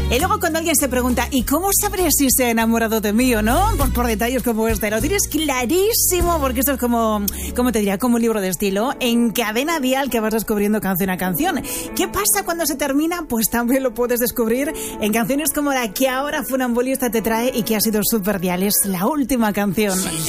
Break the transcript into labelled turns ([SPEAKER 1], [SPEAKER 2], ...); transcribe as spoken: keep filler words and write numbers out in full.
[SPEAKER 1] Y luego cuando alguien se pregunta, ¿y cómo sabré si se ha enamorado de mí o no? Pues por detalles como este, lo tienes clarísimo, porque esto es como, ¿cómo te diría? Como un libro de estilo, en cadena dial que vas descubriendo canción a canción. ¿Qué pasa cuando se termina? Pues también lo puedes descubrir en canciones como la que ahora Funambulista te trae y que ha sido súper dial. Es la última canción.